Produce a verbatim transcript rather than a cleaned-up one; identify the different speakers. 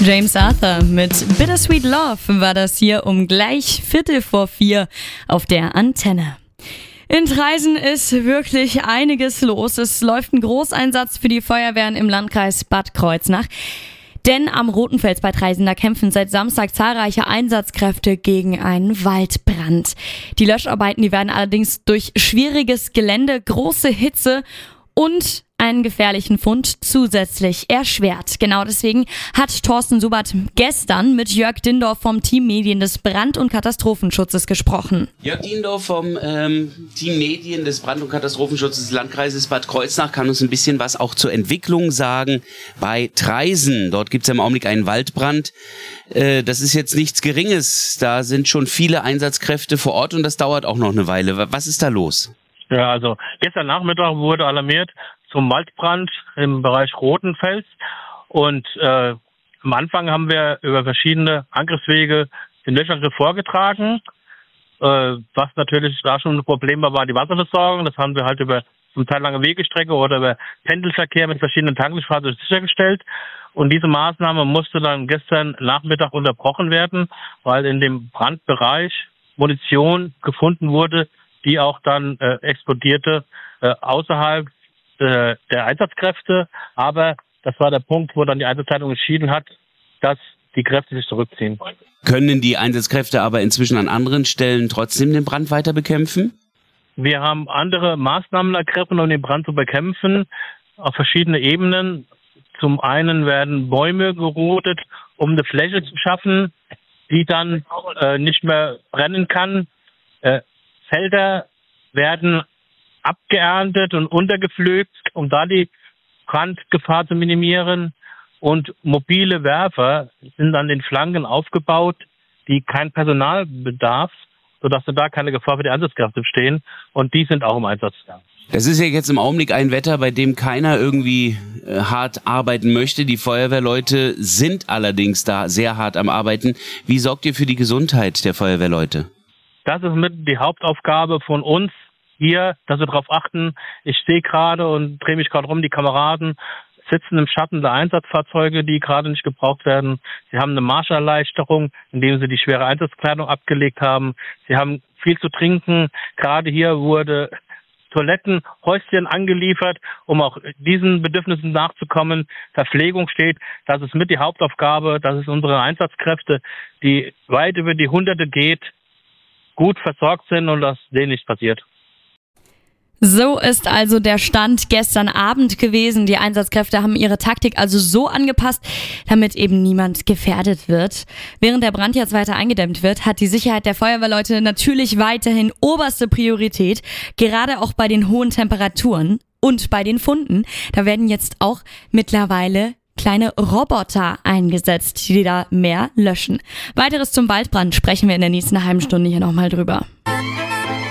Speaker 1: James Arthur mit Bittersweet Love war das hier um gleich Viertel vor vier auf der Antenne. In Traisen ist wirklich einiges los. Es läuft ein Großeinsatz für die Feuerwehren im Landkreis Bad Kreuznach. Denn am Rotenfels bei Traisen, da kämpfen seit Samstag zahlreiche Einsatzkräfte gegen einen Waldbrand. Die Löscharbeiten, die werden allerdings durch schwieriges Gelände, große Hitze und einen gefährlichen Fund zusätzlich erschwert. Genau deswegen hat Thorsten Subert gestern mit Jörg Dindorf vom Team Medien des Brand- und Katastrophenschutzes gesprochen.
Speaker 2: Jörg Dindorf vom ähm, Team Medien des Brand- und Katastrophenschutzes des Landkreises Bad Kreuznach kann uns ein bisschen was auch zur Entwicklung sagen bei Traisen. Dort gibt es im Augenblick einen Waldbrand. Äh, das ist jetzt nichts Geringes. Da sind schon viele Einsatzkräfte vor Ort und das dauert auch noch eine Weile. Was ist da los?
Speaker 3: Ja, also gestern Nachmittag wurde alarmiert zum Waldbrand im Bereich Rotenfels und äh, am Anfang haben wir über verschiedene Angriffswege den Löschangriff vorgetragen. Äh, was natürlich da schon ein Problem war, war die Wasserversorgung. Das haben wir halt über zum Teil lange Wegestrecke oder über Pendelverkehr mit verschiedenen Tankfahrzeugen sichergestellt. Und diese Maßnahme musste dann gestern Nachmittag unterbrochen werden, weil in dem Brandbereich Munition gefunden wurde, die auch dann äh, explodierte äh, außerhalb äh, der Einsatzkräfte. Aber das war der Punkt, wo dann die Einsatzleitung entschieden hat, dass die Kräfte sich zurückziehen.
Speaker 2: Können die Einsatzkräfte aber inzwischen an anderen Stellen trotzdem den Brand weiter bekämpfen?
Speaker 3: Wir haben andere Maßnahmen ergriffen, um den Brand zu bekämpfen, auf verschiedene Ebenen. Zum einen werden Bäume gerodet, um eine Fläche zu schaffen, die dann äh, nicht mehr brennen kann. Äh, Felder werden abgeerntet und untergepflügt, um da die Brandgefahr zu minimieren. Und mobile Werfer sind an den Flanken aufgebaut, die kein Personal bedarf, sodass da keine Gefahr für die Einsatzkräfte bestehen. Und die sind auch im Einsatz.
Speaker 2: Das ist ja jetzt im Augenblick ein Wetter, bei dem keiner irgendwie äh, hart arbeiten möchte. Die Feuerwehrleute sind allerdings da sehr hart am Arbeiten. Wie sorgt ihr für die Gesundheit der Feuerwehrleute?
Speaker 3: Das ist mit die Hauptaufgabe von uns hier, dass wir darauf achten. Ich stehe gerade und drehe mich gerade rum, die Kameraden sitzen im Schatten der Einsatzfahrzeuge, die gerade nicht gebraucht werden. Sie haben eine Marscherleichterung, indem sie die schwere Einsatzkleidung abgelegt haben. Sie haben viel zu trinken. Gerade hier wurde Toilettenhäuschen angeliefert, um auch diesen Bedürfnissen nachzukommen. Verpflegung steht. Das ist mit die Hauptaufgabe. Das ist unsere Einsatzkräfte, die weit über die Hunderte geht, gut versorgt sind und dass denen nichts passiert.
Speaker 1: So ist also der Stand gestern Abend gewesen. Die Einsatzkräfte haben ihre Taktik also so angepasst, damit eben niemand gefährdet wird. Während der Brand jetzt weiter eingedämmt wird, hat die Sicherheit der Feuerwehrleute natürlich weiterhin oberste Priorität, gerade auch bei den hohen Temperaturen und bei den Funden. Da werden jetzt auch mittlerweile kleine Roboter eingesetzt, die da mehr löschen. Weiteres zum Waldbrand sprechen wir in der nächsten halben Stunde hier nochmal drüber.